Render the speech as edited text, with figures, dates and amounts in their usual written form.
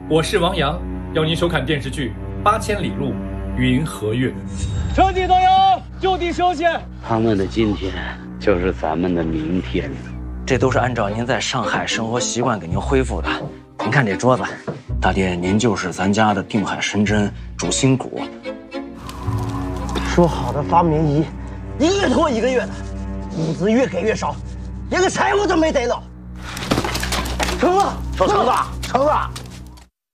我是王阳，邀您收看电视剧《八千里路云和月》。 全体动员，就地休息。 他们的今天就是咱们的明天。 这都是按照您在上海生活习惯给您恢复的。您看这桌子，大爹您就是咱家的定海神针主心骨。 说好的发明仪，一个月拖一个月的，物资越给越少，连个柴火都没逮到。橙子，小橙子，橙子。